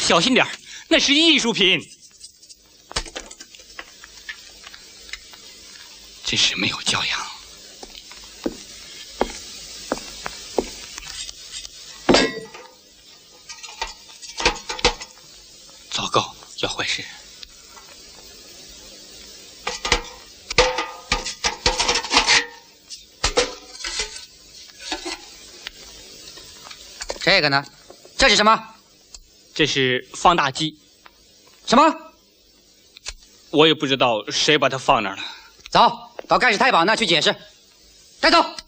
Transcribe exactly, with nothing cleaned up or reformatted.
小心点儿，那是艺术品。真是没有教养。糟糕，要坏事。 这个呢？这是什么？ 这是放大机。 什么？ 我也不知道谁把它放那儿了。 走到盖世太保那去解释。带走。